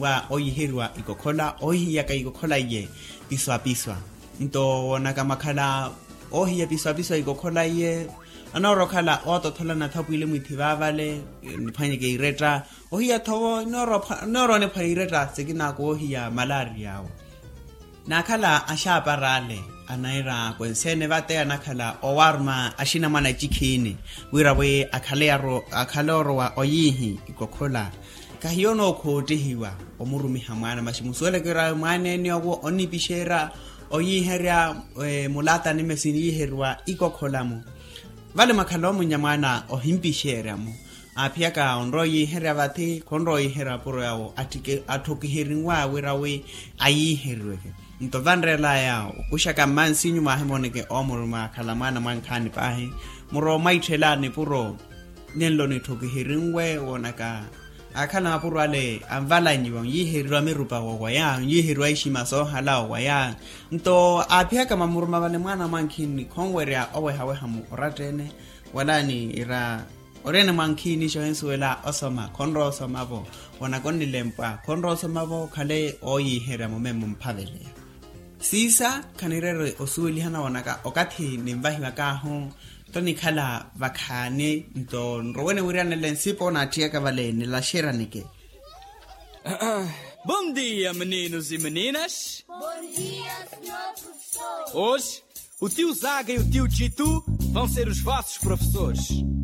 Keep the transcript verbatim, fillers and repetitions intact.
wa oyihirwa ikokhola ohiya ka ikokhola iye piswa piswa nto wona ka makhala ohiya piswa piswa ikokhola iye anoro khala oto thola na thapuile muithiba vale niphanye ke ireta ohiya thobo noro noro ne phaireta sekina ko ohiya malaria o nakhala ashaparale anaira kwensene vate anakhala owarma ashina mana chikhini wirawe akhalearo akhaloro wa oyihi ikokhola kahiyono khotehiwa omurumiha mwana mashimuswele kera mwana ni owo onipishera oyiheria e, mulata ni mesini yiherwa ikokholamo vale makhalo munyamwana ohimpishera mo aphiaka onro yiheria vati konro yihera puro yawo atike athokiheringwa wirawe ayiherweke ntovanrela yao kushaka mansi nyuma hemoneke omuruma khalamana mankhani pahe muro maithelane puro nenlo ni thokiheringwe wonaka akhala puro ale amvalanyiwa yiherwa merupa wa ya yiherwa ishima so hala wa ya nto aphiaka mamuruma vale mwana mankhini khongweria owe hawe hamu ratene walani ira orene mankhini shohensuela osoma khonro osoma bo wona konilempa khonro osoma bo khale oyihera momemo mphavele sisa kanirere osueli hana wanaka okathi nimvahiwa kaho toni khala vakhane nto nrowene wiriane lensipo na tiaka vale nilashera nike. Bom dia, meninos e meninas. Bom dia, senhor professor. Hoje, o tio Zaga e o tio Titu vão ser os vossos professores.